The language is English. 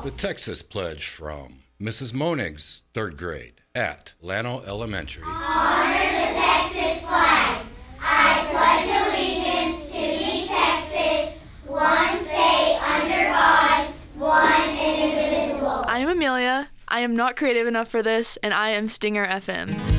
The Texas Pledge from Mrs. Monig's third grade at Llano Elementary. Honor the Texas flag. I pledge allegiance to the Texas, one state under God, one indivisible. I am Amelia. I am not creative enough for this, and I am Stinger FM.